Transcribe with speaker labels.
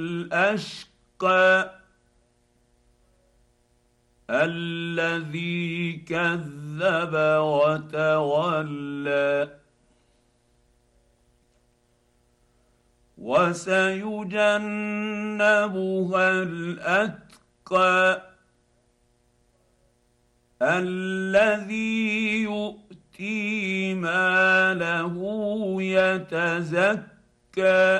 Speaker 1: الاشقى الذي كذب وتولى وسيجنبها الاتقى الذي يؤتي ماله يتزكى